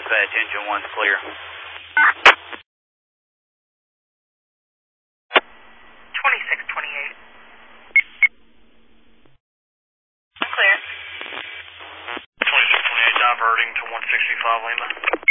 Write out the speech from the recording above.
dispatch, engine 1's clear. 2628. I'm clear. 2628 diverting to 165 Lima.